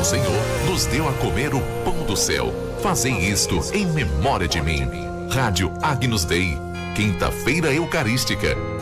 Senhor nos deu a comer o pão do céu. Fazei isto em memória de mim. Rádio Agnus Dei, quinta-feira eucarística,